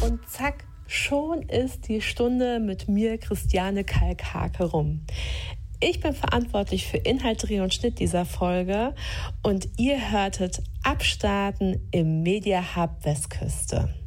und zack, schon ist die Stunde mit mir, Christiane Kalkhake, rum. Ich bin verantwortlich für Inhalt, Dreh und Schnitt dieser Folge und ihr hörtet Abstarten im Media Hub Westküste.